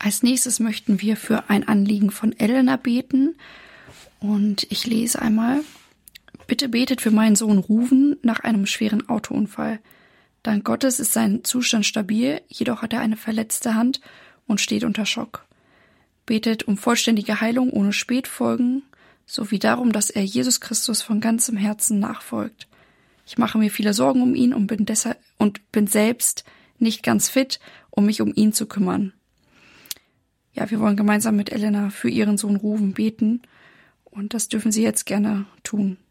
Als nächstes möchten wir für ein Anliegen von Elena beten. Und ich lese einmal: Bitte betet für meinen Sohn Ruven nach einem schweren Autounfall. Dank Gottes ist sein Zustand stabil, jedoch hat er eine verletzte Hand und steht unter Schock. Betet um vollständige Heilung ohne Spätfolgen, sowie darum, dass er Jesus Christus von ganzem Herzen nachfolgt. Ich mache mir viele Sorgen um ihn und bin selbst nicht ganz fit, um mich um ihn zu kümmern. Ja, wir wollen gemeinsam mit Elena für ihren Sohn Ruven beten und das dürfen Sie jetzt gerne tun.